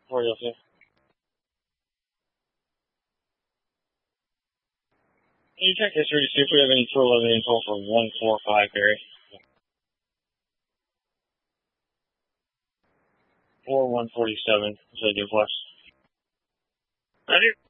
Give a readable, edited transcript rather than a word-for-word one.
For you, okay. Can you check history to see if we have any 211 info for 145 Barry? Or 147, so I do plus. Roger.